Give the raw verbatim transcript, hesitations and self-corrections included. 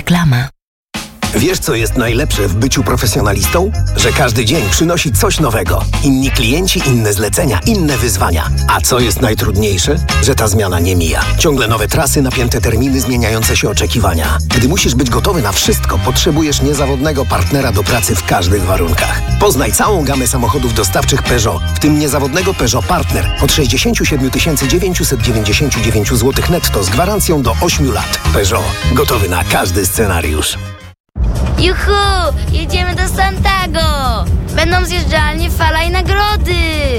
Reklama. Wiesz, co jest najlepsze w byciu profesjonalistą? Że każdy dzień przynosi coś nowego. Inni klienci, inne zlecenia, inne wyzwania. A co jest najtrudniejsze? Że ta zmiana nie mija. Ciągle nowe trasy, napięte terminy, zmieniające się oczekiwania. Gdy musisz być gotowy na wszystko, potrzebujesz niezawodnego partnera do pracy w każdych warunkach. Poznaj całą gamę samochodów dostawczych Peugeot, w tym niezawodnego Peugeot Partner od sześćdziesiąt siedem tysięcy dziewięćset dziewięćdziesiąt dziewięć złotych netto z gwarancją do ośmiu lat. Peugeot. Gotowy na każdy scenariusz. Juhu! Jedziemy do Santago! Będą zjeżdżalnie, fala i nagrody!